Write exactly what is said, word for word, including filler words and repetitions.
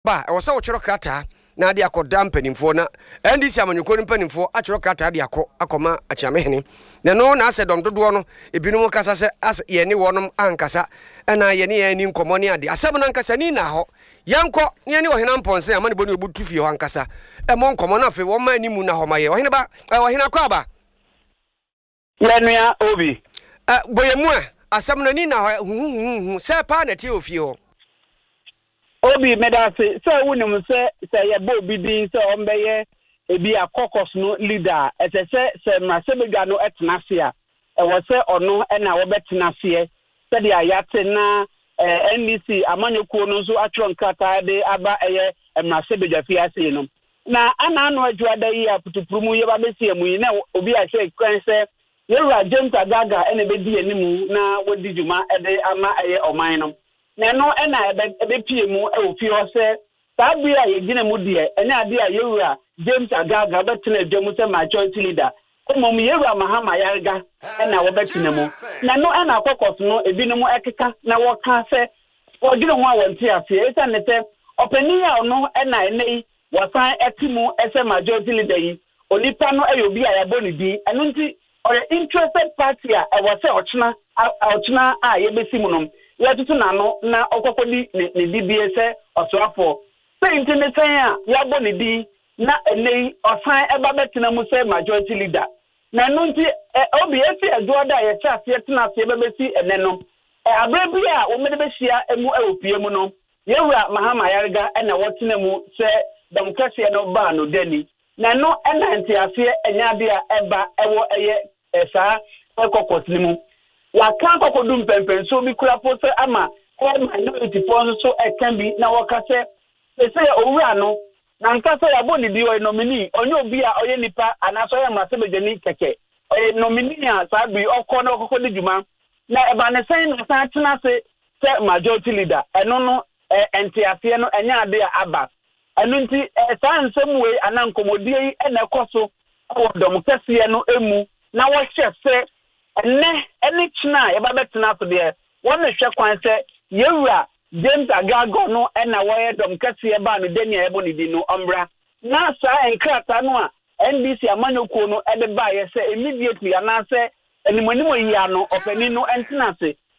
ba e wo se wo chiro krata na de akoda mpanimfo na N D C amanyuko mpanimfo a chiro krata de akọ akoma achiamehene ne no na ase dom dodo no ebinum kasa se as ye ne wonom ankasa na ye ne ye ni nkomo ne ade asem na ankasa ni na ho yanko ne ne ohena mponse amane boni obutu fie ho ankasa e mo nkomo na fe wo ma animu na ho ma ye ohena ba ohena kwa ba Yanua obi eh boyemu a asem na ni na ho hu se pa na ti ofie ho obi medase se wunum se se ye bo bi din se ombeye ebi akokos no leader etese se mrasebega no etnase a e wo se ono e na wo betenase e se de ayate na N D C amanyokuo no so atro nkata de aba eye mrasebega fiase no na ana no adwada yi aputupurumu ye ba besie mu yi na obi a hwe kwan se yewura James Agaga ene bedi animu na wodi djuma e de ama eye oman no na no ena ebe pie mu e ofi ho se sabi a ye gina mu de ene ade a yewura James Agaga betena dwemu se majority leader komom yewura Mahama Yarga ena wo betena mu na no ena akokos no ebinum ekeka na wo ka se wo gina ho awonti afi esa ne te opani a no ena enei wasan etimu ese majority leader yi onipa no eyobi a yaboni di eno nti or interested party a e wo se ochina ochina a yebesi mu no yatutu na no na okokodi ne dibie se osoafo se internet a yabo ne di na enei osan eba betena mu se majority leader na no nti obi efi aduoda ye chase yetena se bebesi ene no abrebi a wo mede behia emu ewopie mu no yewura Mahama Yarga ena wotena mu se demokrasia no ba no dani na no ena ntiafe enya bia eba ewo eye esa ekokos ni mu la kan kokodum pempen so bi kura pose ama e minority force so e kan bi na wakase se se owura no na nkasa ya boni bi o nominee onye obi a oye nipa anaso ya mrasebejani keke o nominee a sabi okọ na okokodi djuma na eba ne sen na san tena se se majority leader eno no entiafe no enya ade aba eno nti e san nsemwe anankomodie yi ena ekoso o dom kese no emu na wo hye se ene ene china yeba betena so de won hwe kwan se yewura James Agaga no ena woye dom kase ba no denia ebo ni di no ombra na sa enkrata no a N D C amanyokuo no ede ba ye se immediately ana se enimonimu yi ano opani no entena se